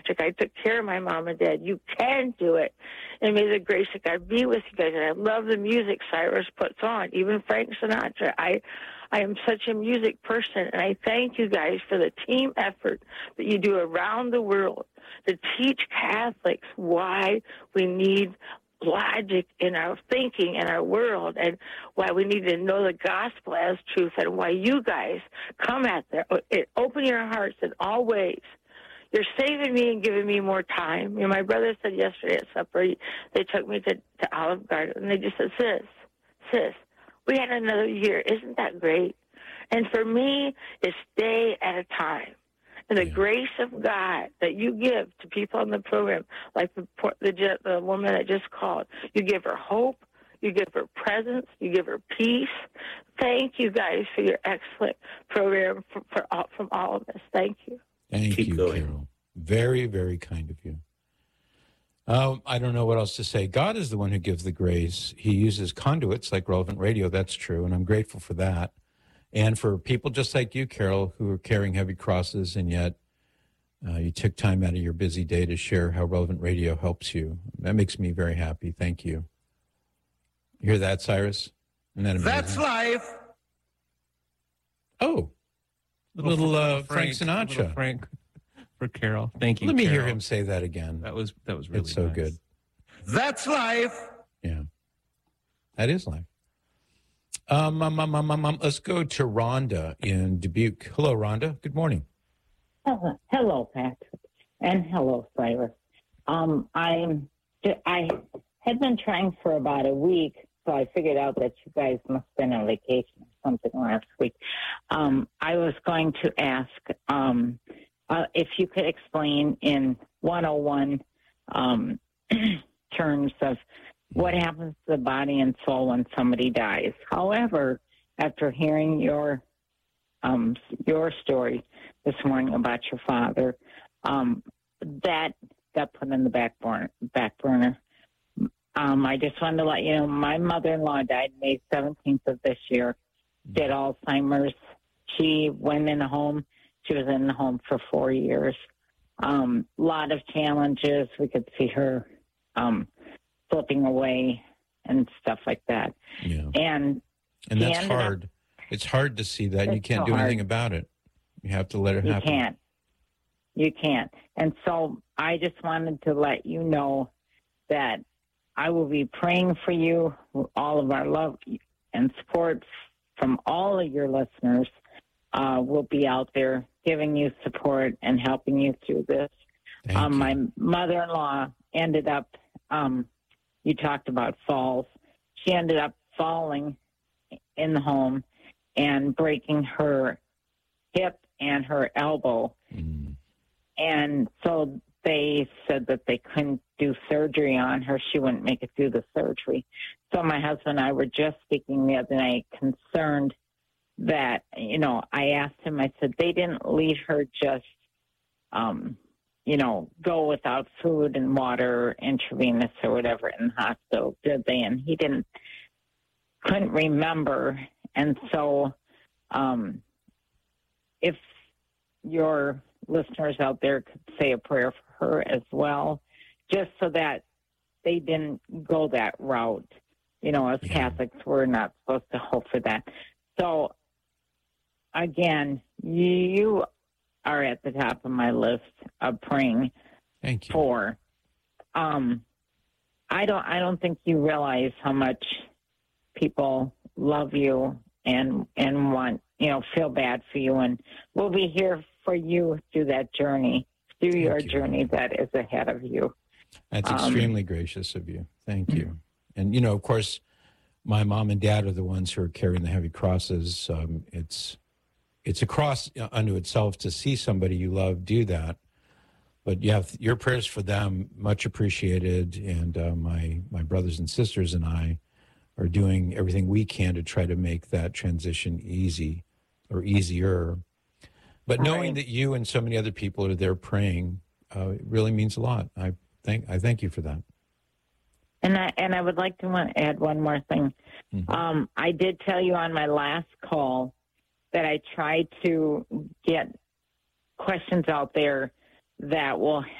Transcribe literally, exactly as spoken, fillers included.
Patrick. I took care of my mom and dad. You can do it. And may the grace of God be with you guys. And I love the music Cyrus puts on, even Frank Sinatra. I, I am such a music person, and I thank you guys for the team effort that you do around the world to teach Catholics why we need logic in our thinking in our world, and why we need to know the gospel as truth, and why you guys come at that. Open your hearts in all ways. You're saving me and giving me more time. You know, my brother said yesterday at supper, they took me to, to Olive Garden, and they just said, sis, sis, we had another year. Isn't that great? And for me, it's day at a time. And the yeah. grace of God that you give to people on the program, like the, the the woman that just called, you give her hope, you give her presence, you give her peace. Thank you guys for your excellent program for, for all, from all of us. Thank you. Thank Keep you, going. Carol. Very, very kind of you. Um, I don't know what else to say. God is the one who gives the grace. He uses conduits like Relevant Radio. That's true, and I'm grateful for that. And for people just like you, Carol, who are carrying heavy crosses, and yet uh, you took time out of your busy day to share how Relevant Radio helps you. That makes me very happy. Thank you. You hear that, Cyrus? Isn't that amazing? That's life. Oh, a little, little uh, Frank, Frank Sinatra. Little Frank for Carol. Thank you, Let me Carol. hear him say that again. That was that was really It's so nice. good. That's life. Yeah, that is life. Um, um, um, um, um, um, let's go to Rhonda in Dubuque. Hello, Rhonda. Good morning. Uh, hello, Patrick, and hello, Cyrus. Um, I'm I had been trying for about a week, so I figured out that you guys must have been on vacation or something last week. Um, I was going to ask um, uh, if you could explain in one oh one um, terms of what happens to the body and soul when somebody dies. However, after hearing your um, your story this morning about your father, um, that got put in the back burner. Back burner. Um, I just wanted to let you know my mother-in-law died May seventeenth of this year. She had Alzheimer's. She went in the home. She was in the home for four years. A um, lot of challenges. We could see her um, slipping away and stuff like that. Yeah. And and that's hard. Up, it's hard to see that. You can't so do anything hard. about it. You have to let it you happen. You can't. You can't. And so I just wanted to let you know that I will be praying for you. All of our love and support from all of your listeners uh, will be out there giving you support and helping you through this. Um, my mother-in-law ended up, um, you talked about falls. She ended up falling in the home and breaking her hip and her elbow. Mm. And so they said that they couldn't do surgery on her. She wouldn't make it through the surgery. So my husband and I were just speaking the other night, concerned that, you know, I asked him, I said, they didn't leave her just, um, you know, go without food and water, intravenous or whatever in the hospital, did they? And he didn't, couldn't remember. And so um, if your listeners out there could say a prayer for her as well, just so that they didn't go that route. You know, as yeah. Catholics, we're not supposed to hope for that. So, again, you are at the top of my list of praying Thank you. for. Um, I don't. I don't think you realize how much people love you and and want, you know, feel bad for you, and we'll be here for you through that journey, through Thank your you. journey that is ahead of you. That's Um, extremely gracious of you. Thank you. And, you know, of course, my mom and dad are the ones who are carrying the heavy crosses. Um, it's it's a cross unto itself to see somebody you love do that. But you have your prayers for them, much appreciated. And uh, my my brothers and sisters and I are doing everything we can to try to make that transition easy or easier. But knowing Right. that you and so many other people are there praying, uh, it really means a lot. I thank I thank you for that. And I and I would like to want, add one more thing. Mm-hmm. Um, I did tell you on my last call that I tried to get questions out there that will